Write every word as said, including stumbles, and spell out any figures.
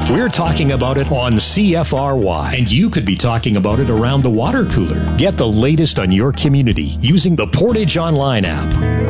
We're talking about it on C F R Y, and you could be talking about it around the water cooler. Get the latest on your community using the Portage Online app.